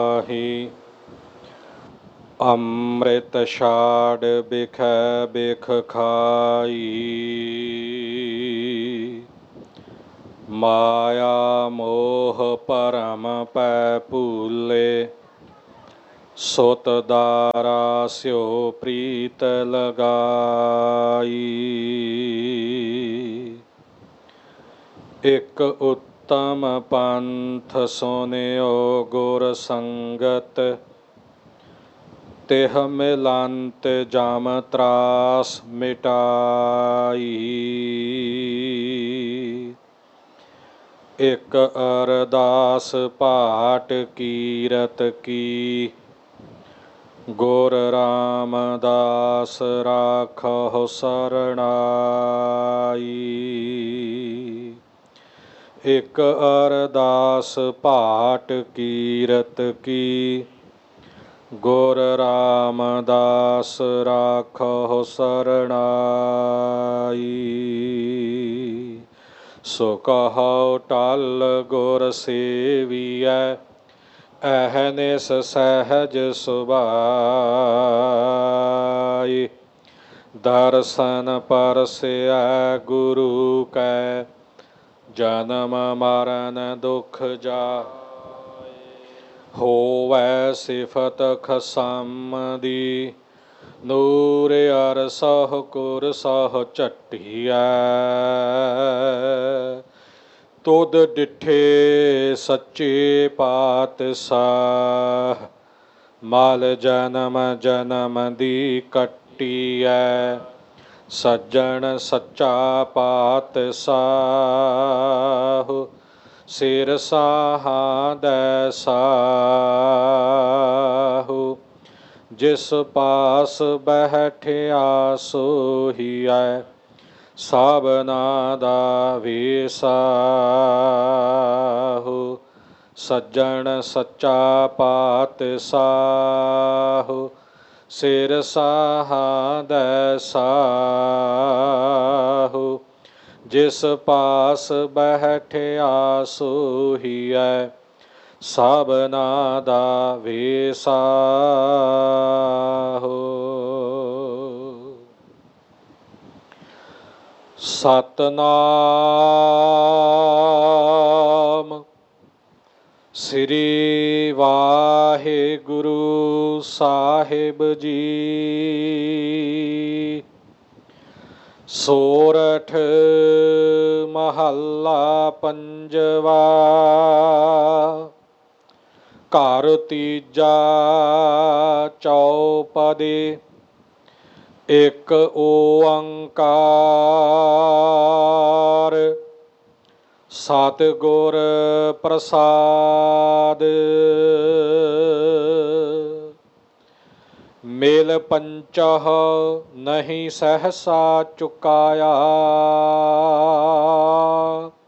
ਹੀ ਅੰਮ੍ਰਿਤ ਛਾੜ ਬਿਖੈ ਬਿਖ ਖਾਈ। ਮਾਇਆ ਮੋਹ ਭਰਮ ਪੈ ਭੂਲੇ, ਸੁਤ ਦਾਰਾ ਸਿਓ ਪ੍ਰੀਤ ਲਗਾਈ। ਇਕ ਉੱਤਮ ਪੰਥ ਸੁਨਿਓ ਗੁਰ ਸੰਗਤ, ਤਿਹ ਮਿਲੰਤ ਜਮ ਤਰਾਸ ਮਿਟਾਈ। ਇਕ ਅਰਦਾਸ ਪਾਟ ਕੀਰਤ ਕੀ, ਗੁਰ ਰਾਮਦਾਸ ਰਾਖਹੁ ਸਰਣਾਈ। ਇਕ ਅਰਦਾਸ ਪਾਟ ਕੀਰਤ ਕੀ, ਗੁਰ ਰਾਮਦਾਸ ਰਾਖਹੁ ਸਰਣਾਈ। ਸੋ ਕਹਉ ਟਲ ਗੁਰ ਸੇਵੀਐ, ਅਹਨਿਸ ਸਹਿਜ ਸੁਭਾਈ। ਦਰਸ਼ਨ ਪਰਸੈ ਗੁਰੂ ਕੈ, ਜਨਮ ਮਰਨ ਦੁਖ ਜਾਇ। ਹੋਵੈ ਸਿਫਤ ਖਸਮ ਦੀ, ਨੂਰ ਅਰਸਹੁ ਕੁਰਸਹੁ ਝਟੀਐ। ਤੁਧ ਡਿਠੇ ਸੱਚੇ ਪਾਤਸ਼ਾਹ, ਮਲ ਜਨਮ ਜਨਮ ਦੀ ਕੱਟੀਐ। ਸੱਜਣ ਸੱਚਾ ਪਾਤਸ਼ਾਹ, ਸਿਰ ਸਾਹਾਦੈ ਸਾਹੁ। ਜਿਸ ਪਾਸ ਬੈਠਿਆ ਸੋਹੀਐ, ਸਭਨਾ ਦਾ ਵੇਸਾਹੁ। ਸੱਜਣ ਸੱਚਾ ਪਾਤਸ਼ਾਹ, ਸਿਰ ਸਾਹਾਦੈ ਸਾਹੁ। ਜਿਸ ਪਾਸ ਬੈਠਿਆ ਸੋਹੀਐ, ਸਭਨਾ ਦਾ ਵੇਸਾਹੁ। ਸਤਿਨਾਮ ਸ੍ਰੀ ਵਾਹਿਗੁਰੂ ਸਾਹਿਬ ਜੀ। ਸੋਰਠ ਮਹੱਲਾ ਪੰਜਵਾ। ਘਰ ਤੀਜਾ ਚੌਪਦੀ। ਇਕ ਓੰਕਾਰ ਸਤਿਗੁਰ ਪ੍ਰਸਾਦਿ। ਮਿਲ ਪੰਚਹ ਨਹੀਂ ਸਹਸਾ ਚੁਕਾਇਆ,